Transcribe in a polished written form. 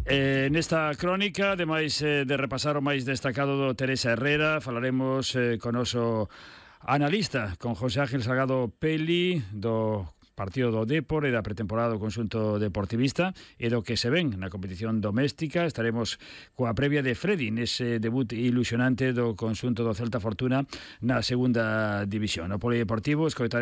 Nesta crónica, ademais de repasar o máis destacado do Teresa Herrera, falaremos con noso analista, con José Ángel Salgado Peli, do partido do Dépor e da pretemporada do conxunto deportivista e do que se ven na competición doméstica. Estaremos coa previa de Freddy nese debut ilusionante do conxunto do Celta Fortuna na segunda división. No polideportivo escoitaremos